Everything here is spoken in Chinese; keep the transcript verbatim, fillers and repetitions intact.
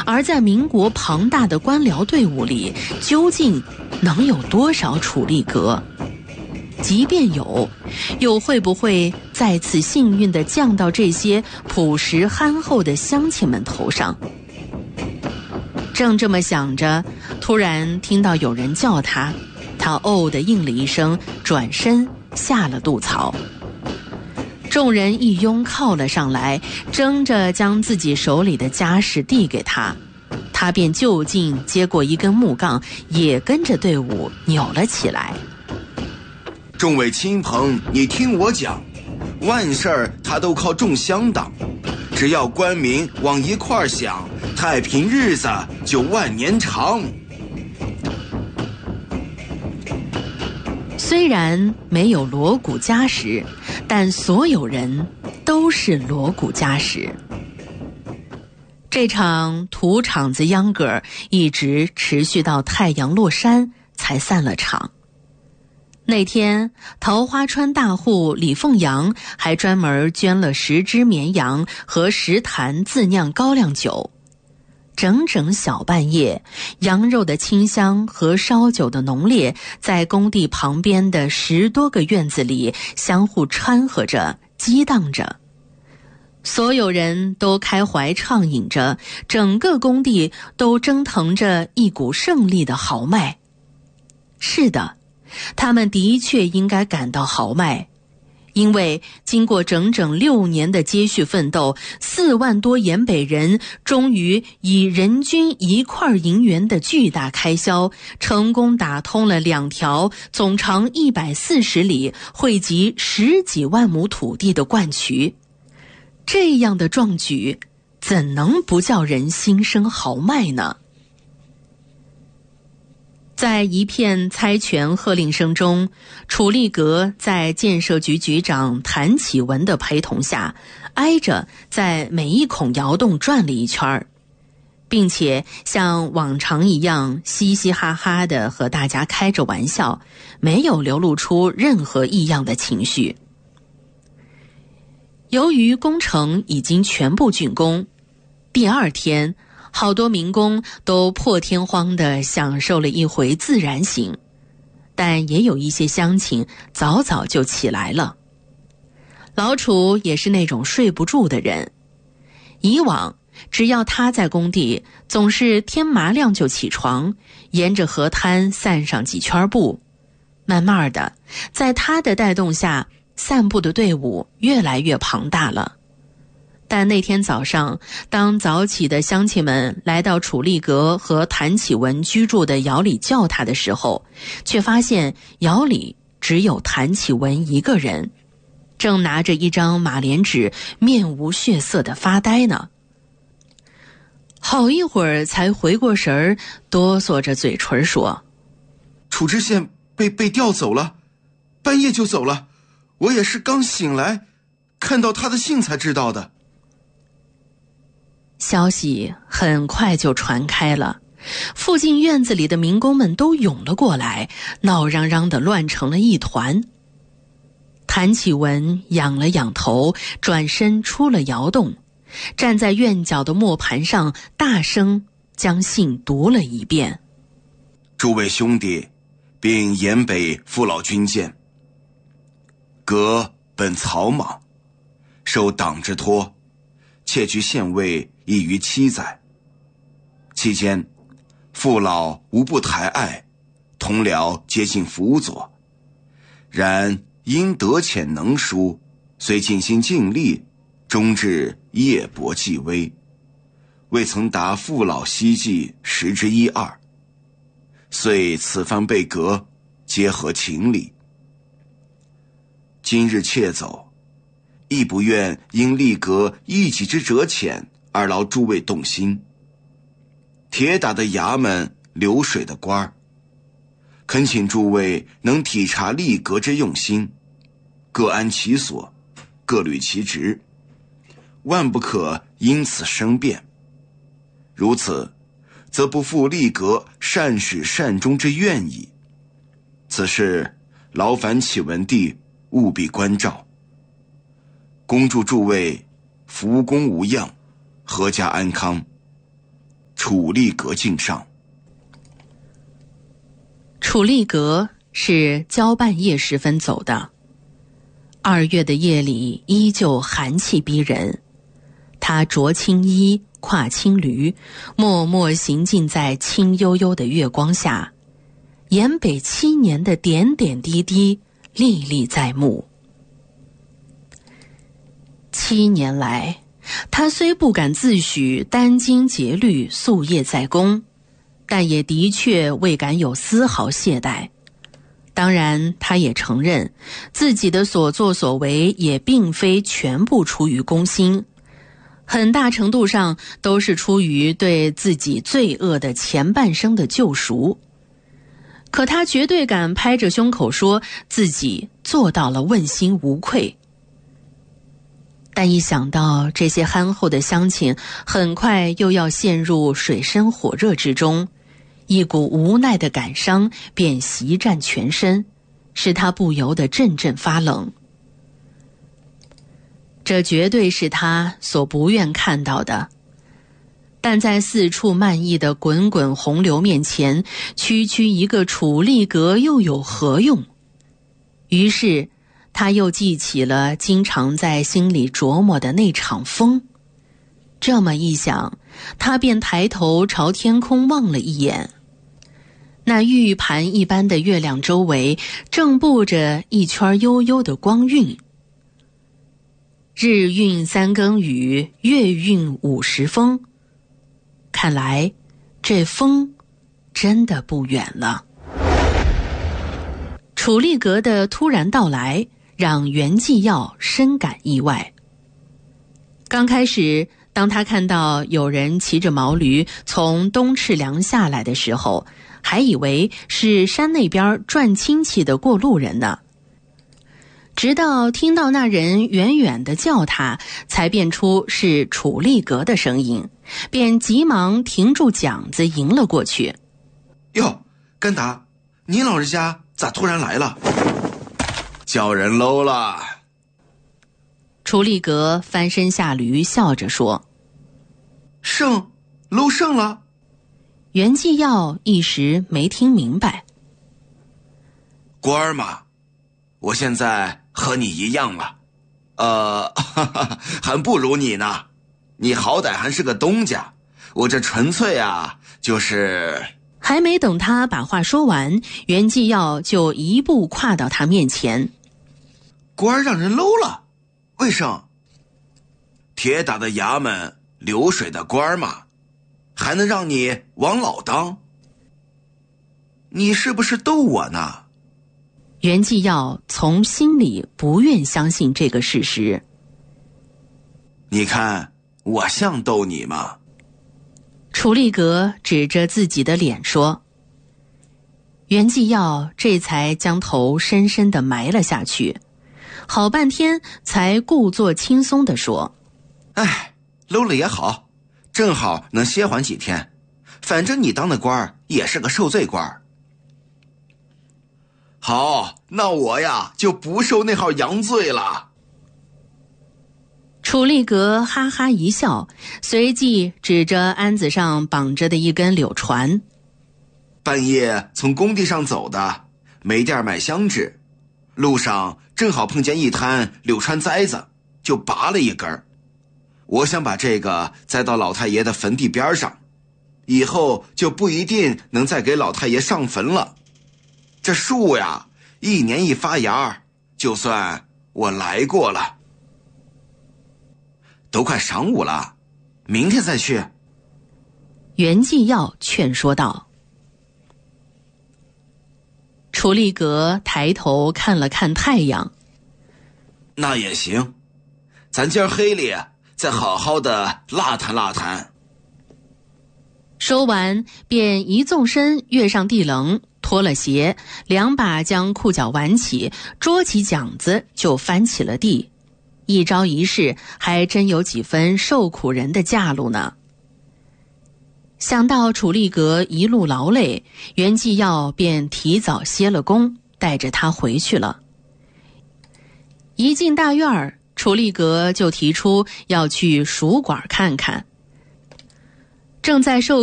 而在民国庞大的官僚队伍里，究竟能有多少楚力阁？即便有，又会不会再次幸运地降到这些朴实憨厚的乡亲们头上？正这么想着，突然听到有人叫他，他哦地应了一声，转身下了渡槽。众人一拥靠了上来，争着将自己手里的家什递给他，他便就近接过一根木杠，也跟着队伍扭了起来。 众位亲朋，你听我讲，万事儿他都靠众乡党，只要官民往一块儿想，太平日子就万年长。 虽然没有锣鼓加什，但所有人都是锣鼓加什。这场土场子秧歌一直持续到太阳落山才散了场。那天，桃花川大户李凤阳还专门捐了十只绵羊和十坛自酿高粱酒。整整小半夜，羊肉的清香和烧酒的浓烈在工地旁边的十多个院子里相互掺和着，激荡着。所有人都开怀畅饮着，整个工地都蒸腾着一股胜利的豪迈。是的，他们的确应该感到豪迈，因为经过整整六年的接续奋斗，四万多盐北人终于以人均一块银元的巨大开销，成功打通了两条总长一百四十里、惠及十几万亩土地的灌渠。这样的壮举，怎能不叫人心生豪迈呢？在一片猜拳喝令声中，楚力阁在建设局局长谭启文的陪同下，挨着在每一孔窑洞转了一圈，并且像往常一样嘻嘻哈哈地和大家开着玩笑，没有流露出任何异样的情绪。由于工程已经全部竣工，第二天好多民工都破天荒地享受了一回自然醒，但也有一些乡亲早早就起来了。老楚也是那种睡不住的人，以往只要他在工地，总是天麻亮就起床，沿着河滩散上几圈步。慢慢的，在他的带动下，散步的队伍越来越庞大了。但那天早上，当早起的乡亲们来到楚力阁和谭启文居住的窑里叫他的时候，却发现窑里只有谭启文一个人，正拿着一张马莲纸，面无血色地发呆呢。好一会儿才回过神儿，哆嗦着嘴唇说：“ 楚知县被被调走了，半夜就走了，我也是刚醒来，看到他的信才知道的。” 消息很快就传开了，附近院子里的民工们都涌了过来，闹嚷嚷的乱成了一团。谭启文仰了仰头，转身出了窑洞，站在院角的磨盘上，大声将信读了一遍。 诸位兄弟，并沿北父老军舰，阁本草莽，受党之托，窃居县尉已逾七载。期间，父老无不抬爱，同僚皆尽辅佐。然因得浅能书，虽尽心尽力，终至夜薄际微，未曾达父老希冀十之一二。遂此番被革，皆合情理。今日窃走，亦不愿因力革一己之折浅而劳诸位动心。铁打的衙门，流水的官儿，恳请诸位能体察力革之用心，各安其所，各履其职，万不可因此生变。如此，则不负力革善始善终之愿矣。此事劳烦启文帝务必关照。恭祝诸位福功无恙，阖家安康。 楚立阁敬上。 楚立阁是交半夜时分走的，二月的夜里依旧寒气逼人。他着青衣，跨青驴，默默行进在清幽幽的月光下，延北七年的点点滴滴历历在目。七年来，他虽不敢自诩殚精竭虑，夙夜在公，但也的确未敢有丝毫懈怠。当然，他也承认自己的所作所为也并非全部出于公心，很大程度上都是出于对自己罪恶的前半生的救赎。可他绝对敢拍着胸口说自己做到了问心无愧。但一想到这些憨厚的乡亲很快又要陷入水深火热之中，一股无奈的感伤便袭占全身，使他不由得阵阵发冷。这绝对是他所不愿看到的，但在四处漫溢的滚滚洪流面前，区区一个楚立阁又有何用？于是他又记起了经常在心里琢磨的那场风。这么一想，他便抬头朝天空望了一眼，那玉盘一般的月亮周围正布着一圈悠悠的光晕。日晕三更雨，月晕五时风。看来这风真的不远了。楚立阁的突然到来让袁继耀深感意外。刚开始，当他看到有人骑着毛驴从东赤梁下来的时候，还以为是山那边转亲戚的过路人呢。直到听到那人远远地叫他，才辨出是楚立阁的声音，便急忙停住桨子迎了过去。 哟，甘达，您老人家咋突然来了？叫人搂了。 楚立阁翻身下驴，笑着说： 胜，搂胜了。 袁继耀一时没听明白。 官儿嘛，我现在和你一样了，呃，哈哈，还不如你呢。你好歹还是个东家，我这纯粹啊，就是…… 还没等他把话说完，袁继耀就一步跨到他面前。 官儿让人搂了，为甚？铁打的衙门，流水的官儿嘛，还能让你王老当？你是不是逗我呢？ 袁继耀从心里不愿相信这个事实。 你看我像逗你吗？ 楚立阁指着自己的脸说。袁继耀这才将头深深地埋了下去，好半天才故作轻松地说： 哎，搂了也好，正好能歇缓几天，反正你当的官儿也是个受罪官儿。好，那我呀就不受那号洋罪了。 楚立阁哈哈一笑，随即指着鞍子上绑着的一根柳船。 半夜从工地上走的，没地儿买香纸，路上正好碰见一滩柳川栽子，就拔了一根。我想把这个栽到老太爷的坟地边上，以后就不一定能再给老太爷上坟了。这树呀，一年一发芽，就算我来过了。都快晌午了，明天再去。 袁继耀劝说道。楚立阁抬头看了看太阳。 那也行，咱今儿黑里再好好的拉谈拉谈。 说完便一纵身跃上地棱，脱了鞋，两把将裤脚挽起，捉起桨子就翻起了地。一招一式还真有几分受苦人的架路呢。想到楚立阁一路劳累，袁继耀便提早歇了工，带着他回去了。一进大院儿，楚立阁就提出要去蜀馆看看。正在受